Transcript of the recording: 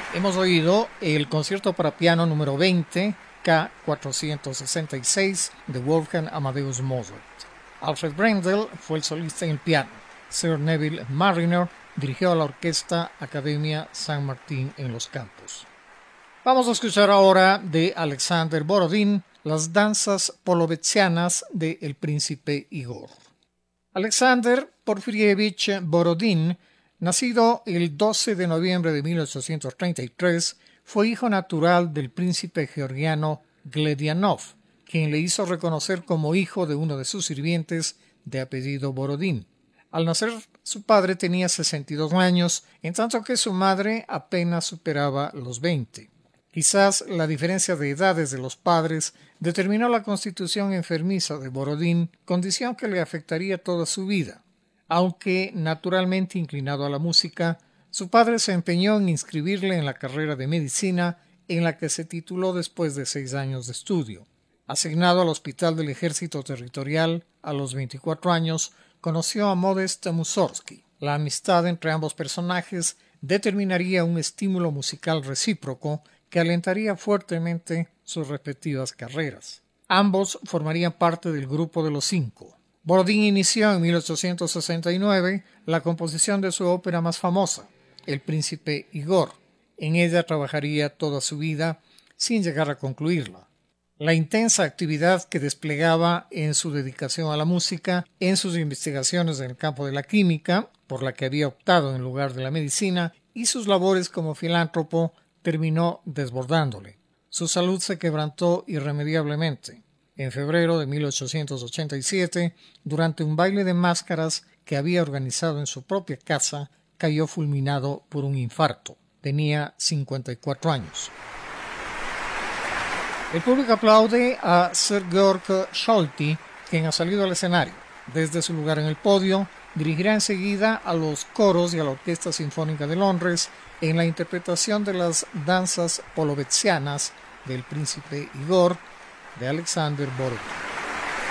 Hemos oído el concierto para piano número 20, K. 466, de Wolfgang Amadeus Mozart. Alfred Brendel fue el solista en el piano. Sir Neville Marriner dirigió a la orquesta Academia San Martín en los Campos. Vamos a escuchar ahora de Alexander Borodín las danzas polovetzianas de El Príncipe Igor. Alexander Porfirievich Borodín, nacido el 12 de noviembre de 1833, fue hijo natural del príncipe georgiano Gledianov, quien le hizo reconocer como hijo de uno de sus sirvientes de apellido Borodín. Al nacer, su padre tenía 62 años, en tanto que su madre apenas superaba los 20. Quizás la diferencia de edades de los padres determinó la constitución enfermiza de Borodín, condición que le afectaría toda su vida. Aunque naturalmente inclinado a la música, su padre se empeñó en inscribirle en la carrera de medicina, en la que se tituló después de 6 años de estudio. Asignado al Hospital del Ejército Territorial a los 24 años, conoció a Modest Mussorgsky. La amistad entre ambos personajes determinaría un estímulo musical recíproco que alentaría fuertemente sus respectivas carreras. Ambos formarían parte del grupo de los 5. Borodín inició en 1869 la composición de su ópera más famosa, El Príncipe Igor. En ella trabajaría toda su vida sin llegar a concluirla. La intensa actividad que desplegaba en su dedicación a la música, en sus investigaciones en el campo de la química, por la que había optado en lugar de la medicina, y sus labores como filántropo, terminó desbordándole. Su salud se quebrantó irremediablemente. En febrero de 1887, durante un baile de máscaras que había organizado en su propia casa, cayó fulminado por un infarto. Tenía 54 años. El público aplaude a Sir Georg Scholti, quien ha salido al escenario. Desde su lugar en el podio, dirigirá enseguida a los coros y a la Orquesta Sinfónica de Londres en la interpretación de las danzas polovetzianas del Príncipe Igor de Alexander Borodín.